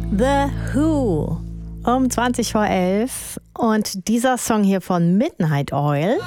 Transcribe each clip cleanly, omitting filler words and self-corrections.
The Who um 20 vor 11 und dieser Song hier von Midnight Oil,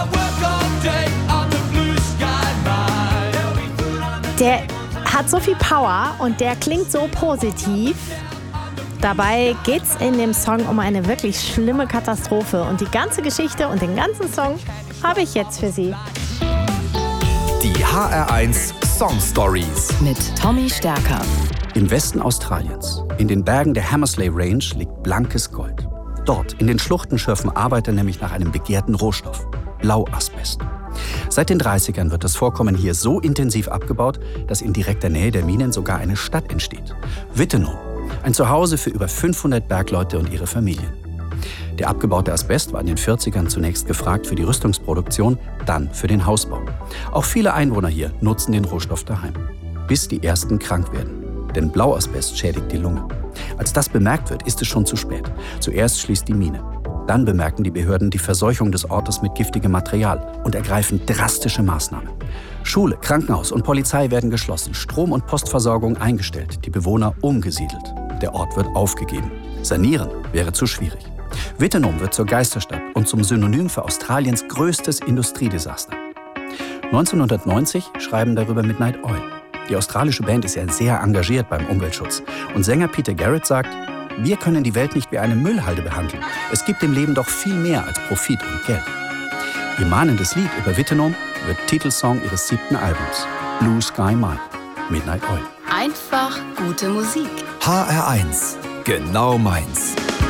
der hat so viel Power und der klingt so positiv. Dabei geht's in dem Song um eine wirklich schlimme Katastrophe und die ganze Geschichte und den ganzen Song habe ich jetzt für Sie. Die HR1 Song Stories mit Tommy Stärker. Im Westen Australiens, in den Bergen der Hamersley Range, liegt blankes Gold. Dort, in den Schluchten, schürfen Arbeiter nämlich nach einem begehrten Rohstoff, Blauasbest. Seit den 30ern wird das Vorkommen hier so intensiv abgebaut, dass in direkter Nähe der Minen sogar eine Stadt entsteht. Wittenoom, ein Zuhause für über 500 Bergleute und ihre Familien. Der abgebaute Asbest war in den 40ern zunächst gefragt für die Rüstungsproduktion, dann für den Hausbau. Auch viele Einwohner hier nutzen den Rohstoff daheim, bis die ersten krank werden. Denn Blauasbest schädigt die Lunge. Als das bemerkt wird, ist es schon zu spät. Zuerst schließt die Mine. Dann bemerken die Behörden die Verseuchung des Ortes mit giftigem Material und ergreifen drastische Maßnahmen. Schule, Krankenhaus und Polizei werden geschlossen, Strom- und Postversorgung eingestellt, die Bewohner umgesiedelt. Der Ort wird aufgegeben. Sanieren wäre zu schwierig. Wittenoom wird zur Geisterstadt und zum Synonym für Australiens größtes Industriedesaster. 1990 schreiben darüber Midnight Oil. Die australische Band ist ja sehr engagiert beim Umweltschutz. Und Sänger Peter Garrett sagt, wir können die Welt nicht wie eine Müllhalde behandeln. Es gibt im Leben doch viel mehr als Profit und Geld. Ihr mahnendes Lied über Wittenoom wird Titelsong ihres 7. Albums, Blue Sky Mine, Midnight Oil. Einfach gute Musik. HR1, genau meins.